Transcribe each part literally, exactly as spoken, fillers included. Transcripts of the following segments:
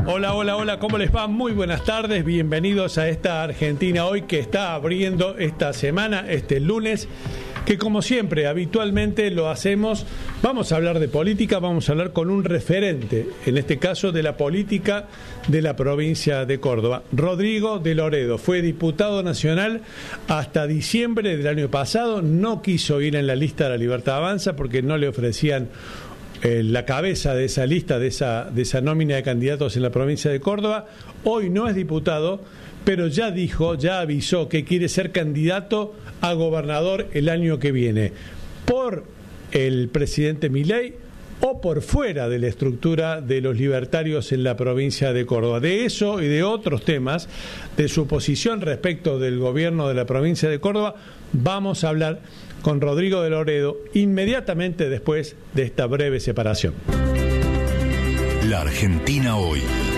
Hola, hola, hola, ¿cómo les va? Muy buenas tardes, bienvenidos a esta Argentina Hoy que está abriendo esta semana, este lunes, que como siempre, habitualmente lo hacemos. Vamos a hablar de política, vamos a hablar con un referente, en este caso de la política de la provincia de Córdoba. Rodrigo de Loredo fue diputado nacional hasta diciembre del año pasado, no quiso ir en la lista de La Libertad Avanza porque no le ofrecían la cabeza de esa lista, de esa, de esa nómina de candidatos en la provincia de Córdoba. Hoy no es diputado, pero ya dijo, ya avisó que quiere ser candidato a gobernador el año que viene, por el presidente Milei o por fuera de la estructura de los libertarios en la provincia de Córdoba. De eso y de otros temas, de su posición respecto del gobierno de la provincia de Córdoba, vamos a hablar con Rodrigo de Loredo inmediatamente después de esta breve separación. La Argentina Hoy.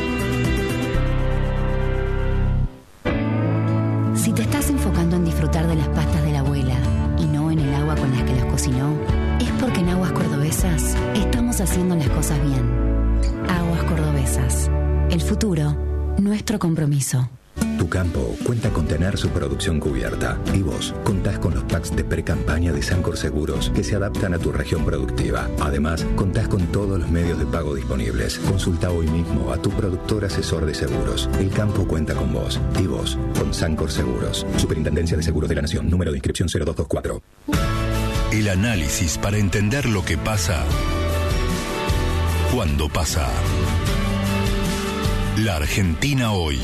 Si te estás enfocando en disfrutar de las pastas de la abuela y no en el agua con las que las cocinó, es porque en Aguas Cordobesas estamos haciendo las cosas bien. Aguas Cordobesas. El futuro, nuestro compromiso. Tu campo cuenta con tener su producción cubierta y vos contás con los packs de pre-campaña de Sancor Seguros que se adaptan a tu región productiva. Además, contás con todos los medios de pago disponibles. Consulta hoy mismo a tu productor asesor de seguros. El campo cuenta con vos y vos con Sancor Seguros. Superintendencia de Seguros de la Nación. Número de inscripción cero dos dos cuatro. El análisis para entender lo que pasa cuando pasa. La Argentina Hoy.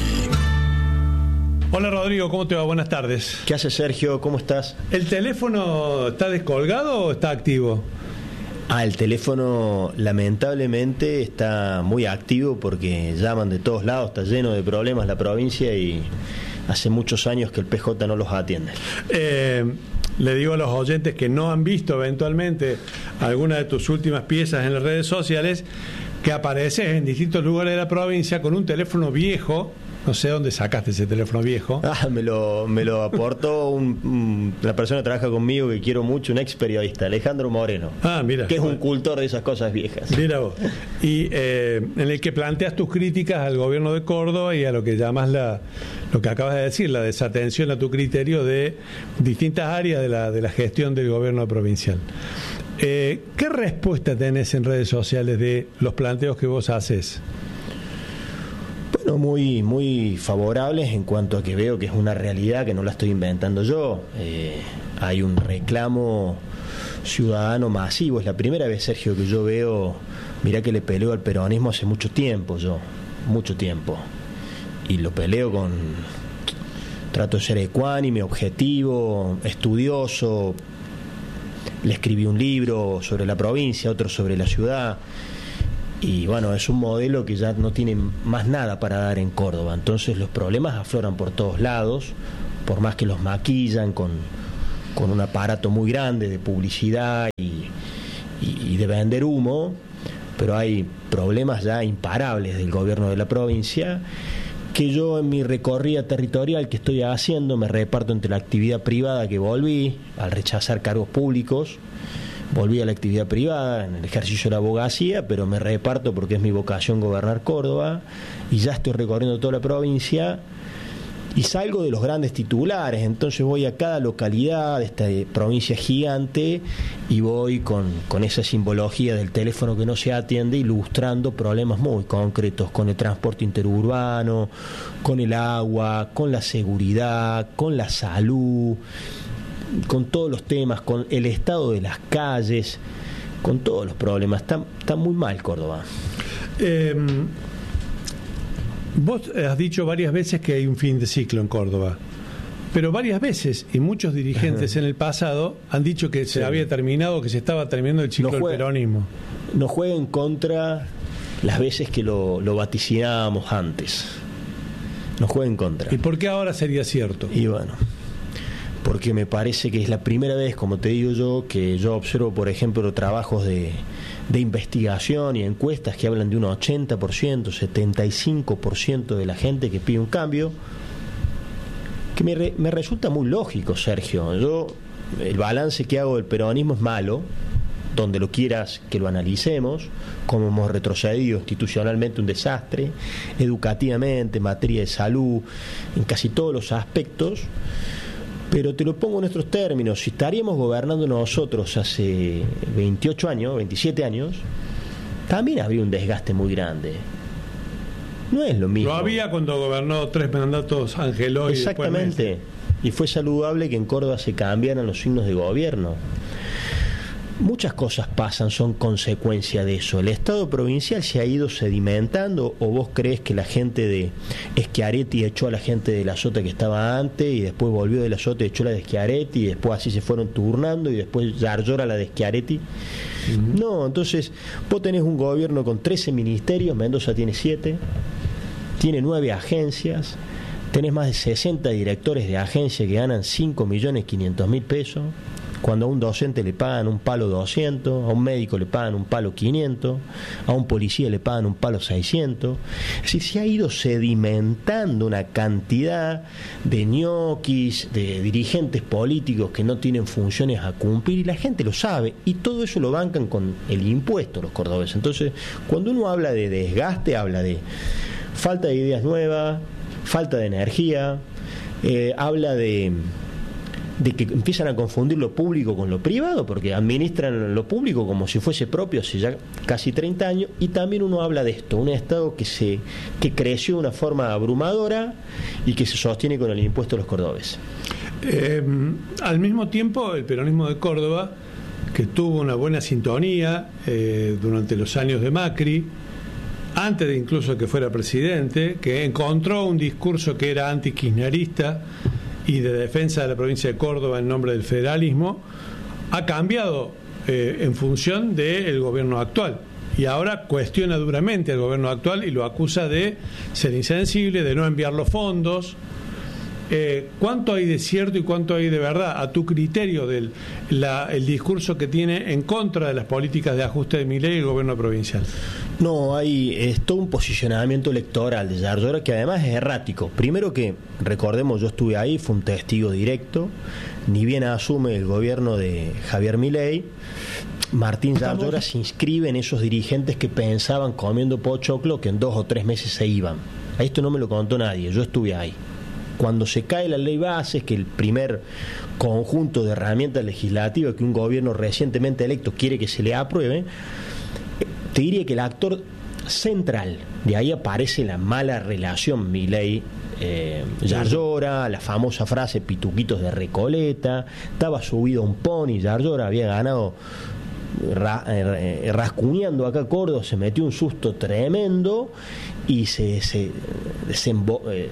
Hola Rodrigo, ¿cómo te va? Buenas tardes. ¿Qué haces, Sergio? ¿Cómo estás? ¿El teléfono está descolgado o está activo? Ah, el teléfono lamentablemente está muy activo porque llaman de todos lados, está lleno de problemas la provincia y hace muchos años que el P J no los atiende. Eh, le digo a los oyentes que no han visto eventualmente alguna de tus últimas piezas en las redes sociales que apareces en distintos lugares de la provincia con un teléfono viejo. No sé dónde sacaste ese teléfono viejo. Ah, me lo, me lo aportó un, un, una persona que trabaja conmigo que quiero mucho, un ex periodista, Alejandro Moreno. Ah, mira. Que es un cultor de esas cosas viejas. Mira vos. Y eh, en el que planteas tus críticas al gobierno de Córdoba y a lo que llamas la, lo que acabas de decir, la desatención a tu criterio de distintas áreas de la, de la gestión del gobierno provincial. Eh, ¿Qué respuesta tenés en redes sociales de los planteos que vos haces? Bueno, muy, muy favorables en cuanto a que veo que es una realidad, que no la estoy inventando yo. Eh, hay un reclamo ciudadano masivo. Es la primera vez, Sergio, que yo veo, mirá que le peleo al peronismo hace mucho tiempo yo, mucho tiempo. Y lo peleo con, trato de ser ecuánime, objetivo, estudioso. Le escribí un libro sobre la provincia, otro sobre la ciudad. Y bueno, es un modelo que ya no tiene más nada para dar en Córdoba. Entonces los problemas afloran por todos lados, por más que los maquillan con, con un aparato muy grande de publicidad y, y, y de vender humo, pero hay problemas ya imparables del gobierno de la provincia que yo en mi recorrida territorial que estoy haciendo me reparto entre la actividad privada que volví al rechazar cargos públicos. Volví a la actividad privada, en el ejercicio de la abogacía, pero me reparto porque es mi vocación gobernar Córdoba y ya estoy recorriendo toda la provincia y salgo de los grandes titulares, entonces voy a cada localidad de esta provincia gigante y voy con, con esa simbología del teléfono que no se atiende, ilustrando problemas muy concretos con el transporte interurbano, con el agua, con la seguridad, con la salud, con todos los temas, con el estado de las calles, con todos los problemas. Está, está muy mal Córdoba. Eh, vos has dicho varias veces que hay un fin de ciclo en Córdoba, pero varias veces, y muchos dirigentes en el pasado han dicho que se sí. había terminado, que se estaba terminando el ciclo no juega, del peronismo. No jueguen contra las veces que lo, lo vaticinábamos antes. No jueguen contra. ¿Y por qué ahora sería cierto? Y bueno, porque me parece que es la primera vez, como te digo yo, que yo observo, por ejemplo, trabajos de, de investigación y encuestas que hablan de un ochenta por ciento, setenta y cinco por ciento de la gente que pide un cambio, que me, re, me resulta muy lógico, Sergio. Yo, el balance que hago del peronismo es malo, donde lo quieras que lo analicemos, cómo hemos retrocedido institucionalmente, un desastre, educativamente, en materia de salud, en casi todos los aspectos. Pero te lo pongo en nuestros términos, si estaríamos gobernando nosotros hace veintiocho años, veintisiete años, también habría un desgaste muy grande. No es lo mismo. Lo había cuando gobernó tres mandatos Angeloy. Exactamente. Y fue saludable que en Córdoba se cambiaran los signos de gobierno. Muchas cosas pasan, son consecuencia de eso. El Estado provincial se ha ido sedimentando, o vos crees que la gente de Schiaretti echó a la gente de la Sota que estaba antes y después volvió de la Sota y echó a la de Schiaretti y después así se fueron turnando y después Yarlora la de Schiaretti. Uh-huh. No, entonces vos tenés un gobierno con trece ministerios, Mendoza tiene siete, tiene nueve agencias, tenés más de sesenta directores de agencia que ganan cinco millones quinientos mil pesos. Cuando a un docente le pagan un palo doscientos, a un médico le pagan un palo quinientos, a un policía le pagan un palo seiscientos. Es decir, se ha ido sedimentando una cantidad de ñoquis, de dirigentes políticos que no tienen funciones a cumplir, y la gente lo sabe, y todo eso lo bancan con el impuesto los cordobeses. Entonces, cuando uno habla de desgaste, habla de falta de ideas nuevas, falta de energía, eh, habla de... de que empiezan a confundir lo público con lo privado, porque administran lo público como si fuese propio hace ya casi treinta años, y también uno habla de esto, un Estado que se que creció de una forma abrumadora y que se sostiene con el impuesto a los cordobeses. Eh, al mismo tiempo, el peronismo de Córdoba, que tuvo una buena sintonía eh, durante los años de Macri, antes de incluso que fuera presidente, que encontró un discurso que era antikirchnerista y de defensa de la provincia de Córdoba en nombre del federalismo, ha cambiado eh, en función del gobierno actual, y ahora cuestiona duramente al gobierno actual y lo acusa de ser insensible, de no enviar los fondos. Eh, ¿Cuánto hay de cierto y cuánto hay de verdad, a tu criterio, del la, el discurso que tiene en contra de las políticas de ajuste de Milei y el gobierno provincial? No, hay es todo un posicionamiento electoral de Yarlora que además es errático. Primero que, recordemos, yo estuve ahí, fue un testigo directo, ni bien asume el gobierno de Javier Milei, Martín Yarlora se inscribe en esos dirigentes que pensaban, comiendo pochoclo, que en dos o tres meses se iban. A esto no me lo contó nadie, yo estuve ahí. Cuando se cae la ley base, que el primer conjunto de herramientas legislativas que un gobierno recientemente electo quiere que se le apruebe, te diría que el actor central, de ahí aparece la mala relación Milei eh, Yarlora, la famosa frase pituquitos de Recoleta, estaba subido a un pony, Yarlora había ganado ra, eh, rascuñando acá Córdoba, se metió un susto tremendo y se, se desembo, eh,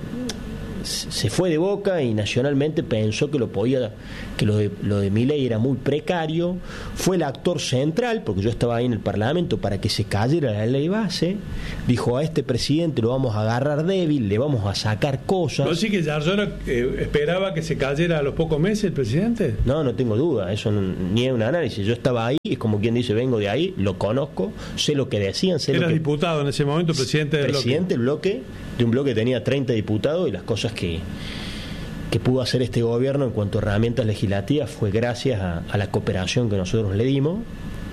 se fue de boca, y nacionalmente pensó que lo podía, que lo de, lo de Milei era muy precario. Fue el actor central, porque yo estaba ahí en el Parlamento, para que se cayera la ley base. Dijo: a este presidente lo vamos a agarrar débil, le vamos a sacar cosas. ¿No sí que Yarlora eh, esperaba que se cayera a los pocos meses el presidente? No, no tengo duda, eso no, ni es un análisis. Yo estaba ahí, es como quien dice, vengo de ahí, lo conozco, sé lo que decían, sé Era lo que... diputado en ese momento, presidente del presidente del bloque, de un bloque que tenía treinta diputados, y las cosas que, que pudo hacer este gobierno en cuanto a herramientas legislativas fue gracias a, a la cooperación que nosotros le dimos.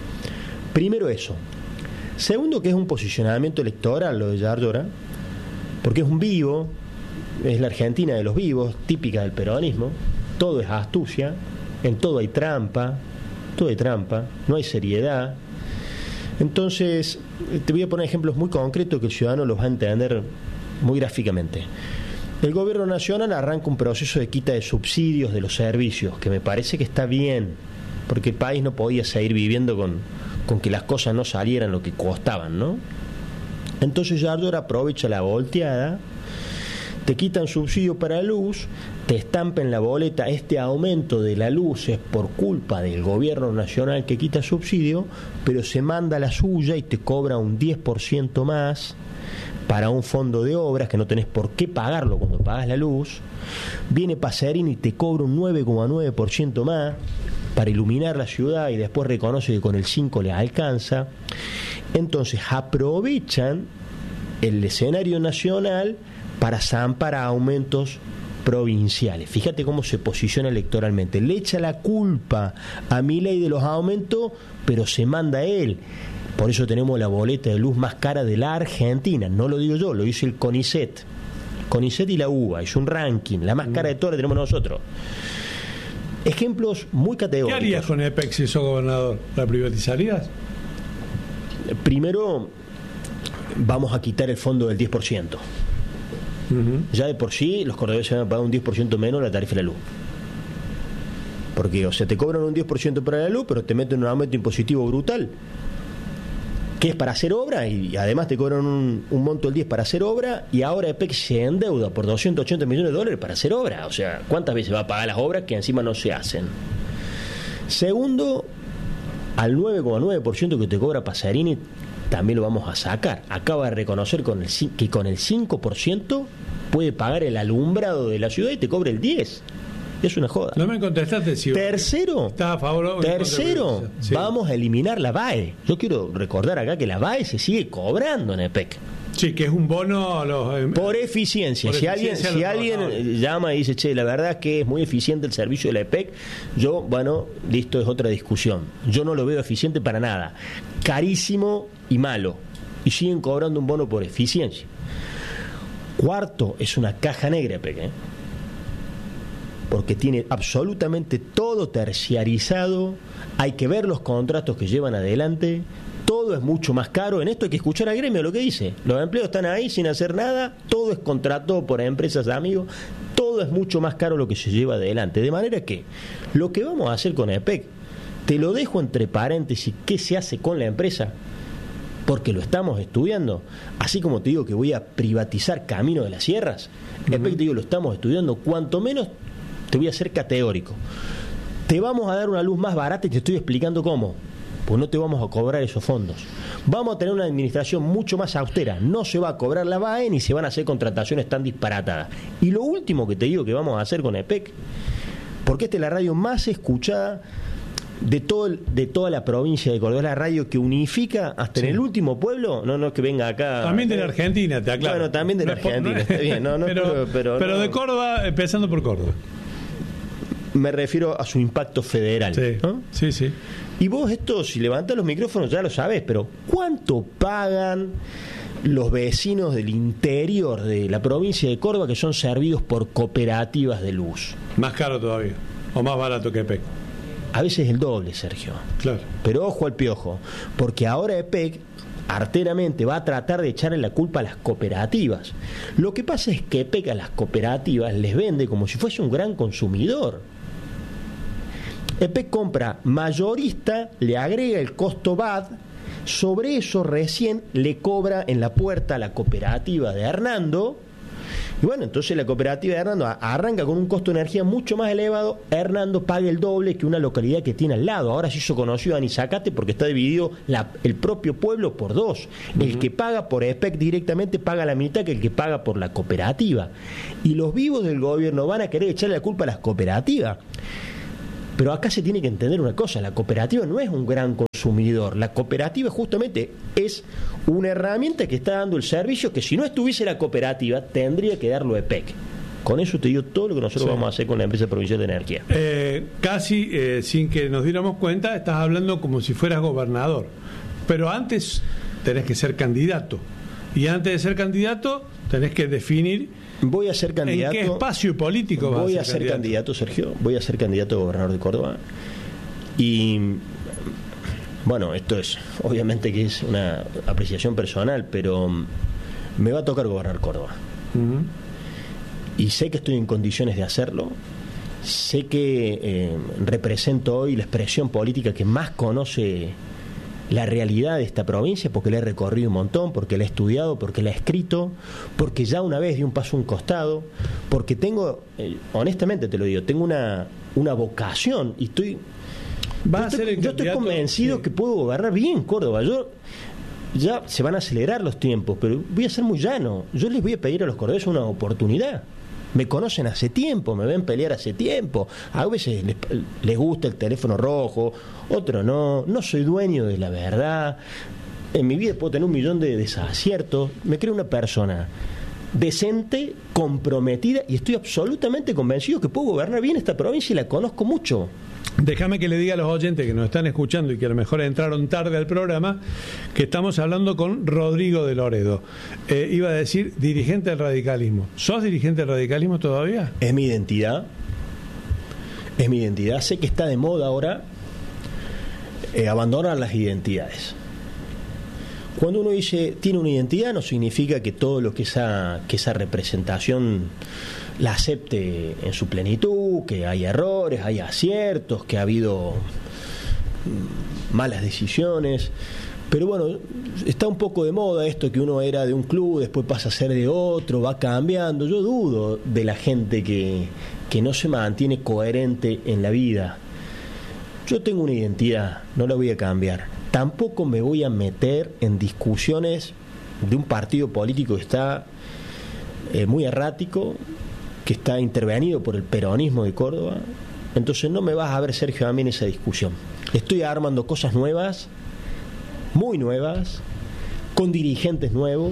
Primero eso. Segundo, que es un posicionamiento electoral lo de Yarlora, porque es un vivo, es la Argentina de los vivos, típica del peronismo. Todo es astucia, en todo hay trampa, todo hay trampa, no hay seriedad. Entonces, te voy a poner ejemplos muy concretos que el ciudadano los va a entender muy gráficamente. El gobierno nacional arranca un proceso de quita de subsidios de los servicios, que me parece que está bien, porque el país no podía seguir viviendo con, con que las cosas no salieran lo que costaban, ¿no? Entonces Yarlora aprovecha la volteada, te quitan subsidio para luz, te estampan en la boleta: este aumento de la luz es por culpa del gobierno nacional que quita subsidio, pero se manda la suya y te cobra un diez por ciento más para un fondo de obras que no tenés por qué pagarlo cuando pagas la luz. Viene Pacerini y te cobra un nueve coma nueve por ciento más para iluminar la ciudad, y después reconoce que con el cinco les alcanza. Entonces aprovechan el escenario nacional para zampar a aumentos provinciales. Fíjate cómo se posiciona electoralmente. Le echa la culpa a Milei de los aumentos, pero se manda él. Por eso tenemos la boleta de luz más cara de la Argentina. No lo digo yo, lo dice el CONICET. CONICET y la U B A, es un ranking. La más cara de todas la tenemos nosotros. Ejemplos muy categóricos. ¿Qué harías con E P E C si sos gobernador? ¿La privatizarías? Primero, vamos a quitar el fondo del diez por ciento. Uh-huh. Ya de por sí, los cordobeses van a pagar un diez por ciento menos la tarifa de la luz. Porque, o sea, te cobran un diez por ciento para la luz, pero te meten un aumento impositivo brutal, que es para hacer obra, y además te cobran un, un monto del diez para hacer obra, y ahora E P E C se endeuda por doscientos ochenta millones de dólares para hacer obra. O sea, ¿cuántas veces va a pagar las obras que encima no se hacen? Segundo, al nueve coma nueve por ciento que te cobra Pasarini también lo vamos a sacar. Acaba de reconocer con el, que con el cinco por ciento puede pagar el alumbrado de la ciudad y te cobra el diez por ciento. Es una joda. No me contestaste si tercero, estás a favor o tercero, sí. Vamos a eliminar la V A E. Yo quiero recordar acá que la V A E se sigue cobrando en E P E C. Sí, que es un bono a los, por eficiencia. Por si eficiencia alguien, si alguien llama y dice, che, la verdad es que es muy eficiente el servicio de la E P E C, yo, bueno, listo, es otra discusión. Yo no lo veo eficiente para nada. Carísimo y malo. Y siguen cobrando un bono por eficiencia. Cuarto, es una caja negra E P E C, ¿eh? Porque tiene absolutamente todo terciarizado, hay que ver los contratos que llevan adelante, todo es mucho más caro. En esto hay que escuchar al gremio lo que dice. Los empleos están ahí sin hacer nada, todo es contrato por empresas amigos, todo es mucho más caro lo que se lleva adelante. De manera que lo que vamos a hacer con E P E C, te lo dejo entre paréntesis, ¿qué se hace con la empresa? Porque lo estamos estudiando. Así como te digo que voy a privatizar Camino de las Sierras, uh-huh. E P E C te digo lo estamos estudiando, cuanto menos te voy a ser categórico. Te vamos a dar una luz más barata y te estoy explicando cómo. Pues no te vamos a cobrar esos fondos. Vamos a tener una administración mucho más austera. No se va a cobrar la V A E ni se van a hacer contrataciones tan disparatadas. Y lo último que te digo que vamos a hacer con E P E C, porque esta es la radio más escuchada de todo el, de toda la provincia de Córdoba, la radio que unifica hasta sí. En el último pueblo, no no que venga acá. También de la Argentina, te aclaro. Bueno, también de la Argentina, no, está bien. No, no, pero pero, pero, pero no. De Córdoba, empezando por Córdoba. Me refiero a su impacto federal. Sí, ¿no? sí, sí. Y vos esto, si levantás los micrófonos ya lo sabés, pero ¿cuánto pagan los vecinos del interior de la provincia de Córdoba que son servidos por cooperativas de luz? Más caro todavía, o más barato que E P E C. A veces el doble, Sergio. Claro. Pero ojo al piojo, porque ahora E P E C arteramente va a tratar de echarle la culpa a las cooperativas. Lo que pasa es que E P E C a las cooperativas les vende como si fuese un gran consumidor. E P E C compra mayorista, le agrega el costo V A D, sobre eso recién le cobra en la puerta a la cooperativa de Hernando. Y bueno, entonces la cooperativa de Hernando arranca con un costo de energía mucho más elevado. Hernando paga el doble que una localidad que tiene al lado. Ahora se hizo conocido Anizacate porque está dividido la, el propio pueblo por dos. Uh-huh. El que paga por E P E C directamente paga la mitad que el que paga por la cooperativa. Y los vivos del gobierno van a querer echarle la culpa a las cooperativas. Pero acá se tiene que entender una cosa, la cooperativa no es un gran consumidor, la cooperativa justamente es una herramienta que está dando el servicio que si no estuviese la cooperativa tendría que darlo E P E C. Con eso te digo todo lo que nosotros sí. vamos a hacer con la empresa provincial de energía. Eh, casi eh, sin que nos diéramos cuenta, estás hablando como si fueras gobernador, pero antes tenés que ser candidato, y antes de ser candidato tenés que definir voy a ser candidato. ¿En qué espacio político vas voy a ser, ser candidato? candidato, Sergio. Voy a ser candidato a gobernador de Córdoba. Y bueno, esto es obviamente que es una apreciación personal, pero me va a tocar gobernar Córdoba. Uh-huh. Y sé que estoy en condiciones de hacerlo. Sé que eh, represento hoy la expresión política que más conoce la realidad de esta provincia, porque la he recorrido un montón, porque la he estudiado, porque la he escrito, porque ya una vez di un paso a un costado, porque tengo, eh, honestamente te lo digo, tengo una, una vocación y estoy ¿Va yo, a estoy, ser el yo estoy convencido sí. que puedo gobernar bien Córdoba. Yo ya se van a acelerar los tiempos, pero voy a ser muy llano. Yo les voy a pedir a los cordobeses una oportunidad. Me conocen hace tiempo, me ven pelear hace tiempo. A veces les, les gusta el teléfono rojo, otro no. No soy dueño de la verdad. En mi vida puedo tener un millón de desaciertos. Me creo una persona decente, comprometida, y estoy absolutamente convencido que puedo gobernar bien esta provincia y la conozco mucho. Déjame que le diga a los oyentes que nos están escuchando y que a lo mejor entraron tarde al programa, que estamos hablando con Rodrigo de Loredo. Eh, iba a decir dirigente del radicalismo. ¿Sos dirigente del radicalismo todavía? Es mi identidad. Es mi identidad. Sé que está de moda ahora eh, abandonar las identidades. Cuando uno dice tiene una identidad, no significa que todo lo que esa, que esa representación la acepte en su plenitud, que hay errores, hay aciertos, que ha habido malas decisiones. Pero bueno, está un poco de moda esto que uno era de un club, después pasa a ser de otro, va cambiando. Yo dudo de la gente que, que no se mantiene coherente en la vida. Yo tengo una identidad, no la voy a cambiar. Tampoco me voy a meter en discusiones de un partido político que está eh, muy errático, que está intervenido por el peronismo de Córdoba. Entonces no me vas a ver, Sergio, a mí en esa discusión. Estoy armando cosas nuevas, muy nuevas, con dirigentes nuevos.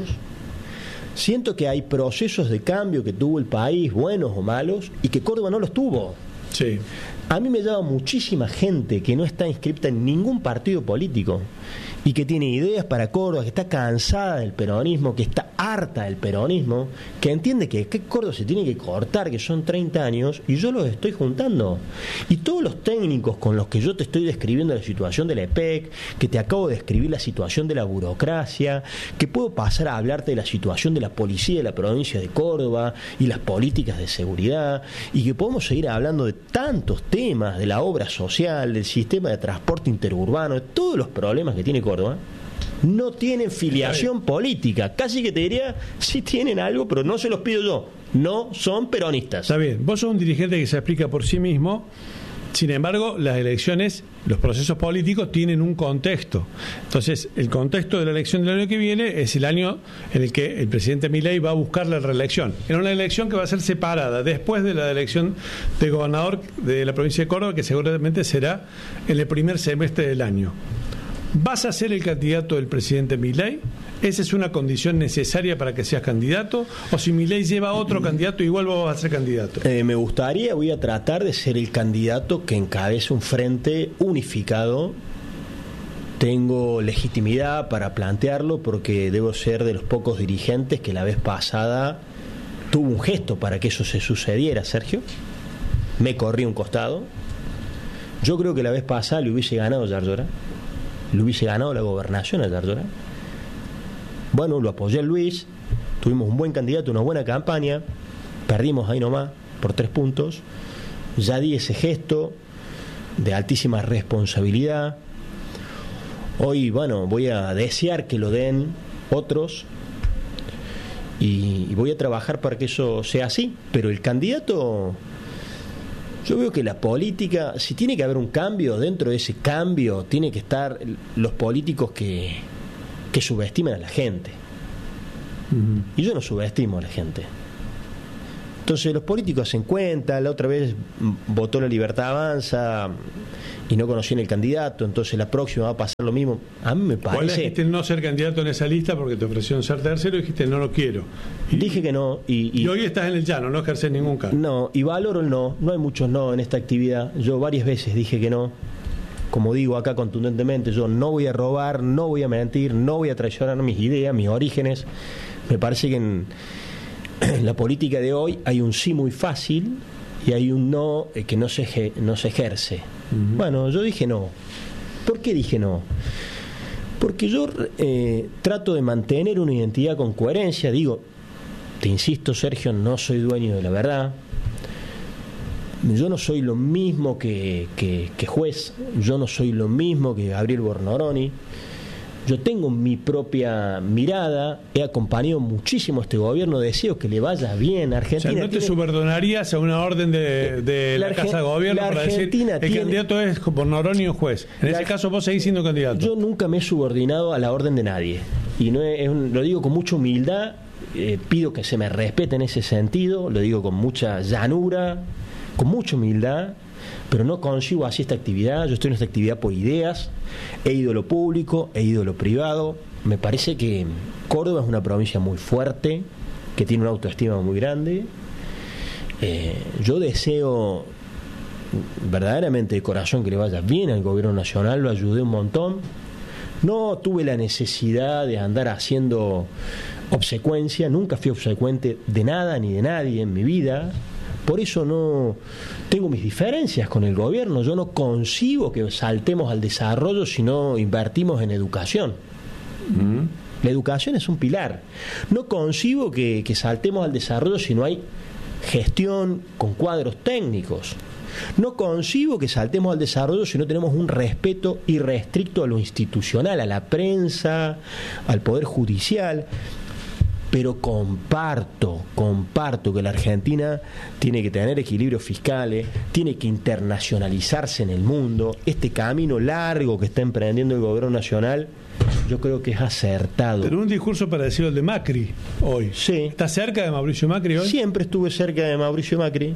Siento que hay procesos de cambio que tuvo el país, buenos o malos, y que Córdoba no los tuvo. Sí. A mí me llama muchísima gente que no está inscripta en ningún partido político y que tiene ideas para Córdoba, que está cansada del peronismo, que está harta del peronismo, que entiende que, que Córdoba se tiene que cortar, que son treinta años, y yo los estoy juntando. Y todos los técnicos con los que yo te estoy describiendo la situación de la E P E C, que te acabo de describir la situación de la burocracia, que puedo pasar a hablarte de la situación de la policía de la provincia de Córdoba y las políticas de seguridad, y que podemos seguir hablando de tantos temas, de la obra social, del sistema de transporte interurbano, de todos los problemas que tiene Córdoba. No tienen filiación política. Casi que te diría, sí tienen algo, pero no se los pido yo. No son peronistas. Está bien, vos sos un dirigente que se explica por sí mismo. Sin embargo, las elecciones, los procesos políticos tienen un contexto. Entonces, el contexto de la elección del año que viene es el año en el que el presidente Milei va a buscar la reelección. En una elección que va a ser separada después de la elección de gobernador de la provincia de Córdoba, que seguramente será en el primer semestre del año. ¿Vas a ser el candidato del presidente Milei? ¿Esa es una condición necesaria para que seas candidato? ¿O si Milei lleva a otro candidato, igual vos vas a ser candidato? Eh, me gustaría, voy a tratar de ser el candidato que encabece un frente unificado. Tengo legitimidad para plantearlo porque debo ser de los pocos dirigentes que la vez pasada tuvo un gesto para que eso se sucediera, Sergio. Me corrí un costado. Yo creo que la vez pasada le hubiese ganado Yarlora. Le hubiese ganado la gobernación a Yarlora. Bueno, lo apoyé a Luis, tuvimos un buen candidato, una buena campaña, perdimos ahí nomás por tres puntos. Ya di ese gesto de altísima responsabilidad. Hoy, bueno, voy a desear que lo den otros y, y voy a trabajar para que eso sea así. Pero el candidato, yo veo que la política, si tiene que haber un cambio, dentro de ese cambio tiene que estar los políticos que, que subestiman a la gente. Uh-huh. Y yo no subestimo a la gente. Entonces los políticos hacen cuenta. La otra vez votó La Libertad Avanza y no conocían el candidato, entonces la próxima va a pasar lo mismo. A mí me parece... ¿Cuál dijiste no ser candidato en esa lista porque te ofrecieron ser tercero y dijiste no lo quiero? Y, dije que no. Y, y, y hoy estás en el llano, no ejerces ningún cargo. No, y valoro el no. No hay muchos no en esta actividad. Yo varias veces dije que no. Como digo acá contundentemente, yo no voy a robar, no voy a mentir, no voy a traicionar mis ideas, mis orígenes. Me parece que en, en la política de hoy hay un sí muy fácil y hay un no eh, que no se, no se ejerce. Uh-huh. Bueno, yo dije no. ¿Por qué dije no? Porque yo eh, trato de mantener una identidad con coherencia. Digo, te insisto, Sergio, no soy dueño de la verdad. Yo no soy lo mismo que, que, que juez. Yo no soy lo mismo que Gabriel Bornoroni. Yo tengo mi propia mirada, he acompañado muchísimo a este gobierno, deseo que le vaya bien a Argentina. O sea, ¿no te tiene... subordinarías a una orden de, de la, la Casa de Gobierno para decir tiene... el candidato es Bornoroni o juez? En la... ese caso vos seguís siendo candidato. Yo nunca me he subordinado a la orden de nadie. Y no es, es un, lo digo con mucha humildad, eh, pido que se me respete en ese sentido, lo digo con mucha llanura, con mucha humildad. Pero no consigo así esta actividad. Yo estoy en esta actividad por ideas. He ido a lo público, he ido a lo privado. Me parece que Córdoba es una provincia muy fuerte, que tiene una autoestima muy grande. Eh, yo deseo verdaderamente de corazón que le vaya bien al gobierno nacional, lo ayudé un montón. No tuve la necesidad de andar haciendo obsecuencia, nunca fui obsecuente de nada ni de nadie en mi vida. Por eso no tengo mis diferencias con el gobierno. Yo no concibo que saltemos al desarrollo si no invertimos en educación. Mm. La educación es un pilar. No concibo que, que saltemos al desarrollo si no hay gestión con cuadros técnicos. No concibo que saltemos al desarrollo si no tenemos un respeto irrestricto a lo institucional, a la prensa, al poder judicial. Pero comparto, comparto que la Argentina tiene que tener equilibrios fiscales, tiene que internacionalizarse en el mundo. Este camino largo que está emprendiendo el gobierno nacional, yo creo que es acertado. Pero un discurso parecido al de Macri hoy. Sí. ¿Está cerca de Mauricio Macri hoy? Siempre estuve cerca de Mauricio Macri.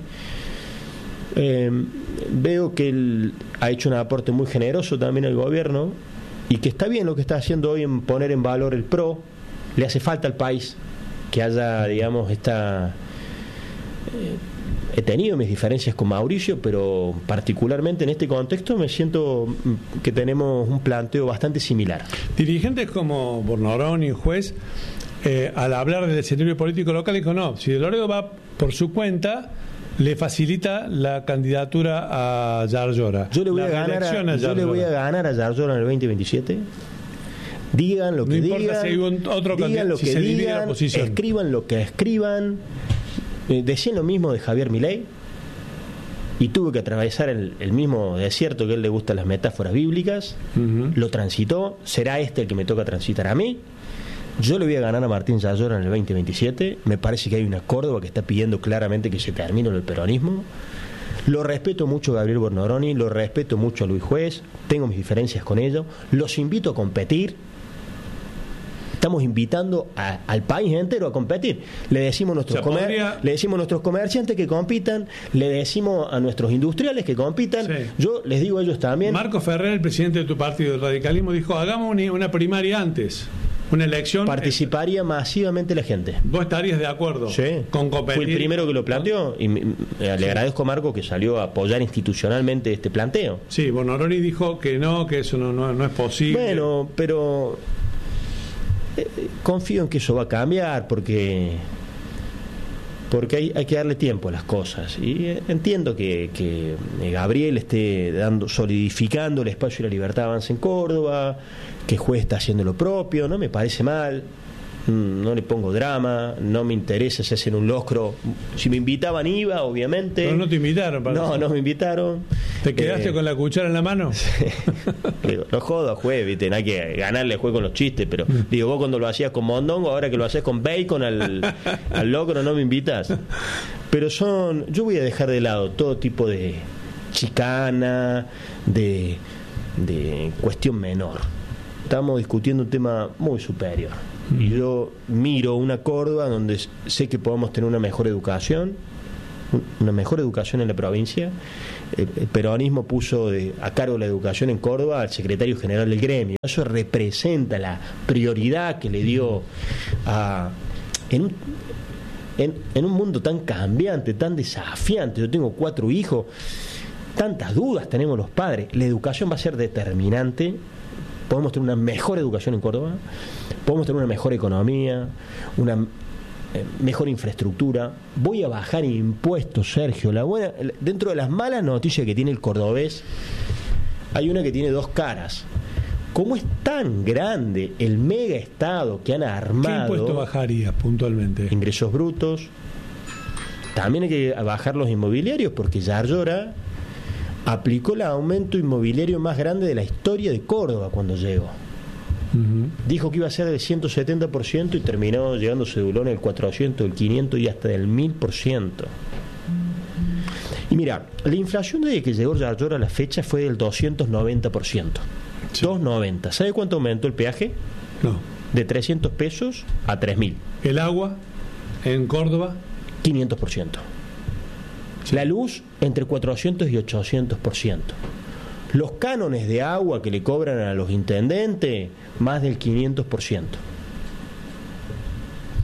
Eh, veo que él ha hecho un aporte muy generoso también al gobierno y que está bien lo que está haciendo hoy en poner en valor el PRO. Le hace falta al país que haya, digamos, esta... Eh, he tenido mis diferencias con Mauricio, pero particularmente en este contexto me siento que tenemos un planteo bastante similar. Dirigentes como Bornorón y Juez, eh, al hablar del escenario político local, dijo no, si De Loredo va por su cuenta, le facilita la candidatura a Yarlora. Yo le voy, a ganar, a, a yo le voy a ganar a Yarlora en el veinte veintisiete. Digan lo que no digan, si hay un, otro digan lo si que se digan, escriban lo que escriban. Eh, decían lo mismo de Javier Milei y tuvo que atravesar el, el mismo desierto que a él le gustan las metáforas bíblicas. Uh-huh. Lo transitó. Será este el que me toca transitar a mí. Yo le voy a ganar a Martín Yarlora en el veinte veintisiete. Me parece que hay una Córdoba que está pidiendo claramente que se termine el peronismo. Lo respeto mucho a Gabriel Bornoroni, lo respeto mucho a Luis Juez, tengo mis diferencias con ellos. Los invito a competir. Estamos invitando a, al país entero a competir. Le decimos a nuestros, o sea, comer, podría... le decimos a nuestros comerciantes que compitan, le decimos a nuestros industriales que compitan. Sí. Yo les digo a ellos también. Marco Ferrer, el presidente de tu partido, el radicalismo, dijo: hagamos una, una primaria antes. Una elección. Participaría eh, masivamente la gente. ¿Vos estarías de acuerdo? Sí. Con competir. Fue el primero que lo planteó y me, le sí. agradezco a Marco que salió a apoyar institucionalmente este planteo. Sí, Bornoroni dijo que no, que eso no, no, no es posible. Bueno, pero eh, confío en que eso va a cambiar porque porque hay, hay que darle tiempo a las cosas y eh, entiendo que, que Gabriel esté dando solidificando el espacio y la libertad avance en Córdoba, que Juez está haciendo lo propio, no me parece mal, no le pongo drama, no me interesa si hacen un locro. Si me invitaban iba, obviamente. Pero no te invitaron. Para no, eso. no me invitaron. ¿Te quedaste eh, con la cuchara en la mano? Sí. Digo, no jodo a Juez, viste, no hay que ganarle a Juez con los chistes, pero digo, vos cuando lo hacías con mondongo, ahora que lo haces con bacon al, al locro no me invitas. Pero son, yo voy a dejar de lado todo tipo de chicana, de, de cuestión menor. Estamos discutiendo un tema muy superior. Y yo miro una Córdoba donde sé que podemos tener una mejor educación, una mejor educación en la provincia. El, el peronismo puso de, a cargo de la educación en Córdoba al secretario general del gremio. Eso representa la prioridad que le dio a en un, en, en un mundo tan cambiante, tan desafiante. Yo tengo cuatro hijos, tantas dudas tenemos los padres. La educación va a ser determinante. Podemos tener una mejor educación en Córdoba, podemos tener una mejor economía, una eh, mejor infraestructura. Voy a bajar impuestos, Sergio. La buena, dentro de las malas noticias que tiene el cordobés, hay una que tiene dos caras. ¿Cómo es tan grande el mega estado que han armado? ¿Qué impuesto bajarías puntualmente? Ingresos brutos. También hay que bajar los inmobiliarios porque Yarlora aplicó el aumento inmobiliario más grande de la historia de Córdoba cuando llegó. Uh-huh. Dijo que iba a ser del ciento setenta por ciento y terminó llegando cedulón el cuatrocientos, el quinientos y hasta del mil por ciento. Y mira, la inflación desde que llegó Yarlora a la fecha fue del doscientos noventa por ciento. Sí. doscientos noventa. ¿Sabe cuánto aumentó el peaje? No. De trescientos pesos a tres mil. ¿El agua en Córdoba? quinientos por ciento. La luz entre cuatrocientos y ochocientos por ciento. Los cánones de agua que le cobran a los intendentes, más del quinientos por ciento.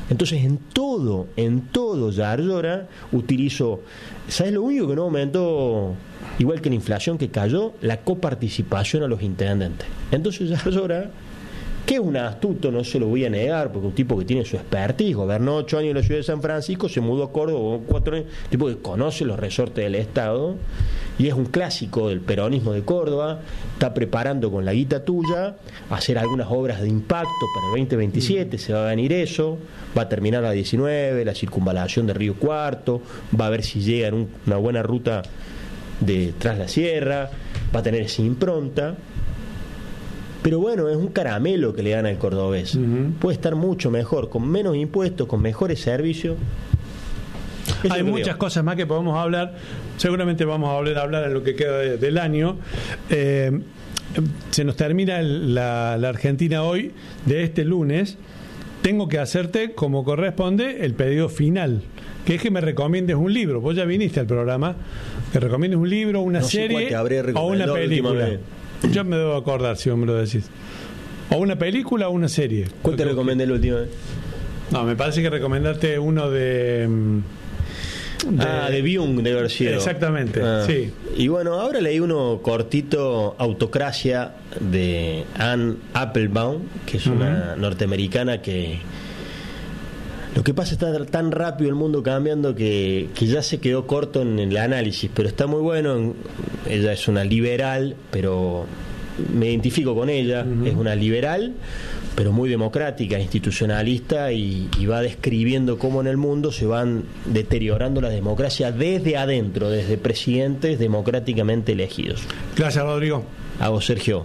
Entonces en todo, en todo Yarlora utilizo, ¿sabes lo único que no aumentó? Igual que la inflación que cayó, la coparticipación a los intendentes. Entonces Yarlora, que es un astuto, no se lo voy a negar, porque un tipo que tiene su expertise, gobernó ocho años en la ciudad de San Francisco, se mudó a Córdoba cuatro años, un tipo que conoce los resortes del Estado, y es un clásico del peronismo de Córdoba, está preparando con la guita tuya hacer algunas obras de impacto para el veinte veintisiete, se va a venir eso, va a terminar la diecinueve, la circunvalación de Río Cuarto, va a ver si llega en un, una buena ruta de Tras la Sierra, va a tener esa impronta. Pero bueno, es un caramelo que le dan al cordobés. Uh-huh. Puede estar mucho mejor, con menos impuestos, con mejores servicios. Eso hay muchas digo. cosas más que podemos hablar. Seguramente vamos a volver a hablar en lo que queda de, del año. Eh, se nos termina el, la, la Argentina hoy de este lunes. Tengo que hacerte, como corresponde, el pedido final, que es que me recomiendes un libro. Vos ya viniste al programa. Que recomiendes un libro, una no serie o una película. Yo me debo acordar si vos me lo decís. O una película o una serie. ¿Cuál te recomendé la última vez? No, me parece que recomendaste uno de... de ah, de Byung, de García. Exactamente, ah. sí. Y bueno, ahora leí uno cortito, Autocracia, de Anne Applebaum, que es uh-huh. una norteamericana que... Lo que pasa está tan rápido el mundo cambiando que, que ya se quedó corto en el análisis, pero está muy bueno. Ella es una liberal, pero me identifico con ella. Uh-huh. Es una liberal, pero muy democrática, institucionalista, y, y va describiendo cómo en el mundo se van deteriorando las democracias desde adentro, desde presidentes democráticamente elegidos. Gracias, Rodrigo. A vos, Sergio.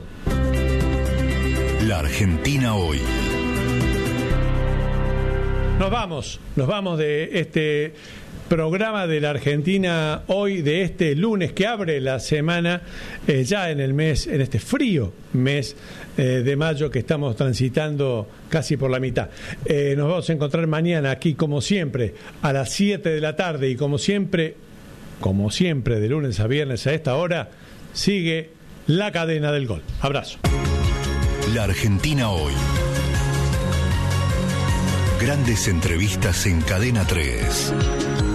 La Argentina hoy. Nos vamos, nos vamos de este programa de la Argentina hoy, de este lunes que abre la semana, eh, ya en el mes, en este frío mes eh, de mayo que estamos transitando casi por la mitad. Eh, nos vamos a encontrar mañana aquí, como siempre, a las siete de la tarde, y como siempre, como siempre, de lunes a viernes a esta hora, sigue La Cadena del Gol. Abrazo. La Argentina hoy. Grandes entrevistas en Cadena tres.